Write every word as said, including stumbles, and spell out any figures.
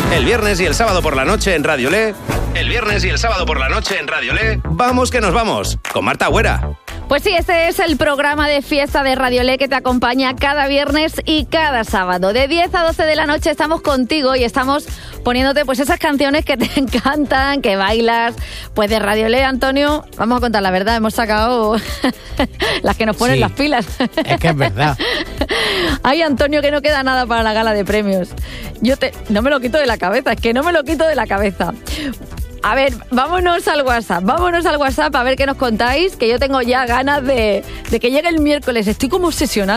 El viernes y el sábado por la noche en Radio Le. El viernes y el sábado por la noche en Radio Le. Vamos que nos vamos, con Marta Agüera. Pues sí, este es el programa de fiesta de Radio Le que te acompaña cada viernes y cada sábado. De diez a doce de la noche estamos contigo y estamos poniéndote pues esas canciones que te encantan, que bailas. Pues de Radio Le, Antonio, vamos a contar la verdad, hemos sacado las que nos ponen Sí, las pilas. Es que es verdad. Ay, Antonio, que no queda nada para la gala de premios. Yo te, no me lo quito de la cabeza, es que no me lo quito de la cabeza. A ver, vámonos al WhatsApp, vámonos al WhatsApp a ver qué nos contáis, que yo tengo ya ganas de, de que llegue el miércoles. Estoy como obsesionada.